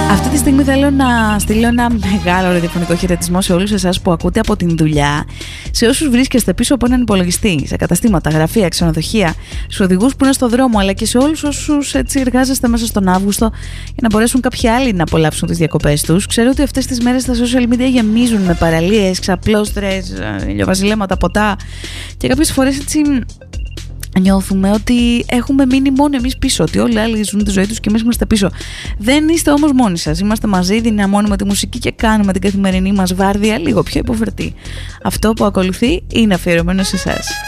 Αυτή τη στιγμή θέλω να στείλω ένα μεγάλο ραδιοφωνικό χαιρετισμό σε όλους εσάς που ακούτε από την δουλειά, σε όσους βρίσκεστε πίσω από έναν υπολογιστή, σε καταστήματα, γραφεία, ξενοδοχεία, στους οδηγούς που είναι στο δρόμο, αλλά και σε όλους όσους έτσι εργάζεστε μέσα στον Αύγουστο για να μπορέσουν κάποιοι άλλοι να απολαύσουν τις διακοπές τους. Ξέρω ότι αυτές τις μέρες τα social media γεμίζουν με παραλίες, ξαπλώστρες, ηλιοβασιλέματα, ποτά και κάποιες φορές έτσι νιώθουμε ότι έχουμε μείνει μόνοι εμείς πίσω, ότι όλοι οι άλλοι ζουν τη ζωή τους και εμείς είμαστε πίσω. Δεν είστε όμως μόνοι σας. Είμαστε μαζί, δυναμώνουμε τη μουσική και κάνουμε την καθημερινή μας βάρδια λίγο πιο υποφερτή. Αυτό που ακολουθεί είναι αφιερωμένο σε εσάς.